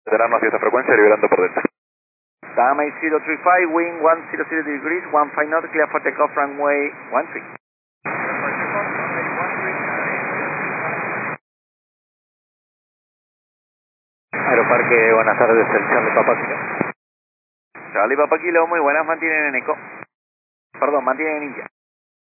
Verano hacia esta frecuencia, liberando por delta. Dama 035, wind 100 degrees, 15 knots, clear for takeoff runway 13. Aeroparque, buenas tardes, el Charlie Papa Kilo. Charlie Papa Kilo, muy buenas, mantienen en eco. Perdón, mantienen en India.